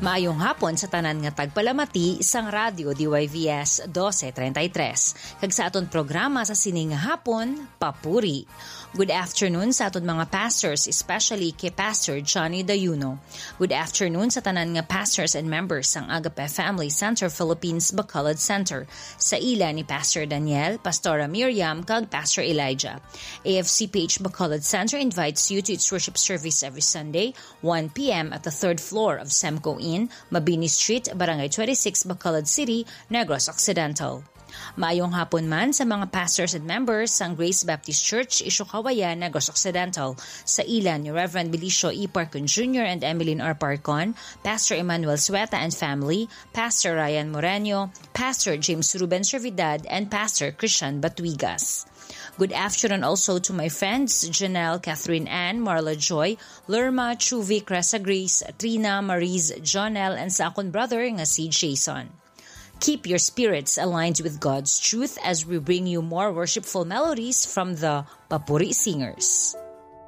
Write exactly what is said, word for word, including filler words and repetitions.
Maayong hapon sa tanan nga tagpalamati sang radyo D Y V S twelve thirty-three. Kag sa aton programa sa sining hapon, Papuri. Good afternoon sa aton mga pastors, especially kay Pastor Johnny Dayuno. Good afternoon sa tanan nga pastors and members sang Agape Family Center Philippines Bacolod Center. Sa ila ni Pastor Daniel, Pastora Miriam, kag Pastor Elijah. A F C P H Bacolod Center invites you to its worship service every Sunday, one p.m. at the third floor of Semco Inn, Mabini Street, Barangay twenty-six, Bacolod City, Negros Occidental. Maayong hapon man sa mga pastors and members ng Grace Baptist Church, Isyokawayan, Negros Occidental. Sa ilan ni Reverend Belicio E. Parcon Junior and Emeline R. Parcon, Pastor Emmanuel Sueta and family, Pastor Ryan Moreno, Pastor James Ruben Servidad, and Pastor Christian Batuigas. Good afternoon also to my friends Janelle, Catherine Ann, Marla Joy, Lerma, Chuvi, Cressa Grace, Trina, Mariz, Jonel, and sa akong brother nga si Jason. Keep your spirits aligned with God's truth as we bring you more worshipful melodies from the Papuri Singers.